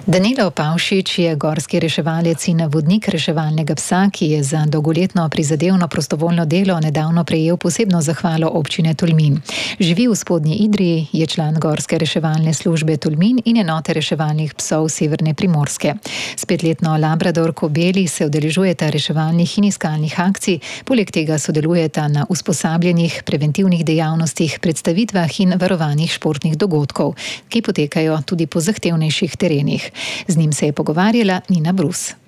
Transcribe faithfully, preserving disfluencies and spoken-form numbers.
Danilo Pavšič je gorski reševalec in vodnik reševalnega psa, ki je za dolgoletno prizadevno prostovoljno delo nedavno prejel posebno zahvalo občine Tolmin. Živi v Spodnji Idriji, je član gorske reševalne službe Tolmin in enote reševalnih psov Severne Primorske. S petletno labradorko Beli se udeležujeta reševalnih in iskalnih akcij, poleg tega sodelujeta na usposabljenih preventivnih dejavnostih, predstavitvah in varovanih športnih dogodkov, ki potekajo tudi po zahtevnejših terenih. Z njim se je pogovarjala Nina Brus.